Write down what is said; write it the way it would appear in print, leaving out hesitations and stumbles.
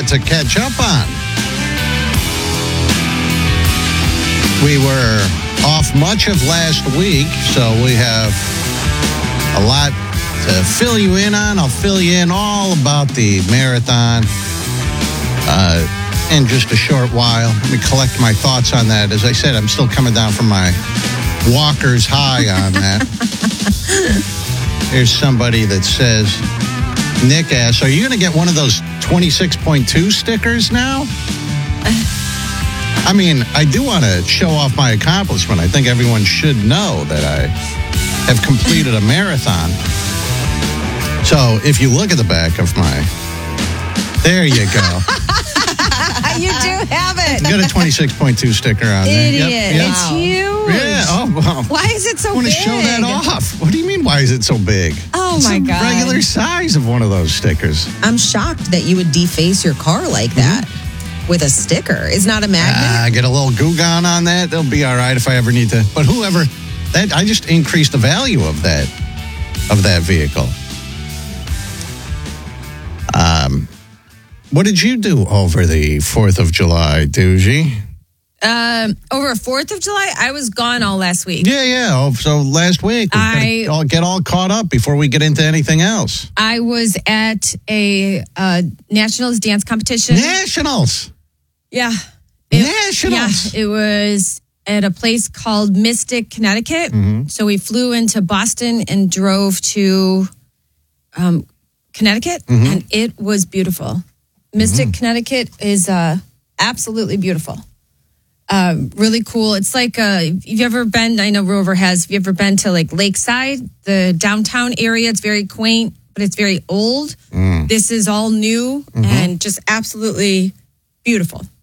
to catch up on. We were off much of last week, so we have a lot to fill you in on. I'll fill you in all about the marathon in just a short while. Let me collect my thoughts on that. As I said, I'm still coming down from my walker's high on that. Here's somebody that says, Nick asks, are you going to get one of those 26.2 stickers now? I mean, I do want to show off my accomplishment. I think everyone should know that I have completed a marathon. So if you look at the back of my... There you go. You do have it. Got a 26.2 sticker on there. Idiot. Yep. It's huge. Yeah. Oh, well. Why is it so big? I want to show that off. What do you mean, why is it so big? Oh, it's my the God. regular size of one of those stickers. I'm shocked that you would deface your car like that with a sticker. It's not a magnet? Get a little Goo Gone on that. They'll be all right if I ever need to. But I just increased the value of that vehicle. What did you do over the 4th of July, Doogie? Over 4th of July, I was gone all last week. Yeah. Oh, so last week, I'll get all caught up before we get into anything else. I was at a Nationals dance competition. Nationals? Yeah. Nationals? Yeah, it was at a place called Mystic, Connecticut. Mm-hmm. So we flew into Boston and drove to Connecticut, and it was beautiful. Mystic, Connecticut is absolutely beautiful. Really cool. It's like, have you ever been, I know Rover has, have you ever been to like Lakeside, the downtown area? It's very quaint, but it's very old. This is all new and just absolutely beautiful.